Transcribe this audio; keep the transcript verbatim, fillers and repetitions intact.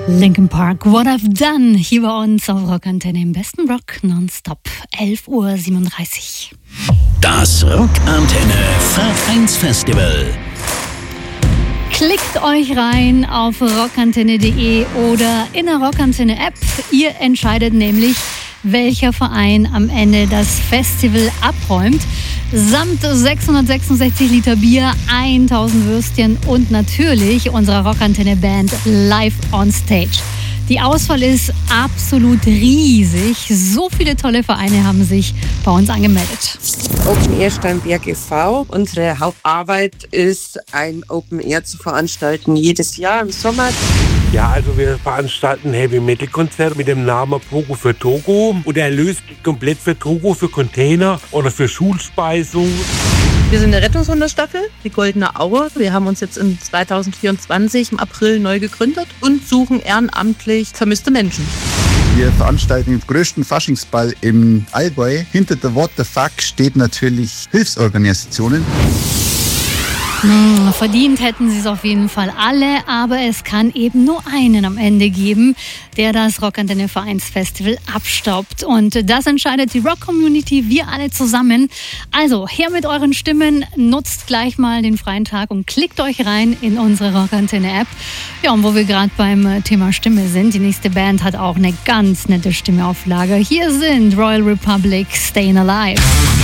Linkin Park, What I've Done, hier bei uns auf Rockantenne im besten Rock nonstop, elf Uhr siebenunddreißig. Das Rockantenne Vereinsfestival. Klickt euch rein auf rockantenne punkt de oder in der Rockantenne-App. Ihr entscheidet nämlich, welcher Verein am Ende das Festival abräumt. Samt sechshundertsechsundsechzig Liter Bier, tausend Würstchen und natürlich unserer Rockantenne-Band live on stage. Die Auswahl ist absolut riesig. So viele tolle Vereine haben sich bei uns angemeldet. Open Air Steinberg e V Unsere Hauptarbeit ist, ein Open Air zu veranstalten, jedes Jahr im Sommer. Ja, also wir veranstalten ein Heavy-Metal-Konzert mit dem Namen Pogo für Togo. Und der Erlös geht komplett für Togo, für Container oder für Schulspeisung. Wir sind eine Rettungshunde-Staffel, die Goldene Aue. Wir haben uns jetzt in zweitausendvierundzwanzig im April neu gegründet und suchen ehrenamtlich vermisste Menschen. Wir veranstalten den größten Faschingsball im Allgäu. Hinter der What the Fuck steht natürlich Hilfsorganisationen. Hm, verdient hätten sie es auf jeden Fall alle, aber es kann eben nur einen am Ende geben, der das Rockantenne Vereinsfestival abstaubt. Und das entscheidet die Rock-Community, wir alle zusammen. Also, her mit euren Stimmen, nutzt gleich mal den freien Tag und klickt euch rein in unsere Rockantenne-App. Ja, und wo wir gerade beim Thema Stimme sind, die nächste Band hat auch eine ganz nette Stimme auf Lager. Hier sind Royal Republic, Stayin' Alive.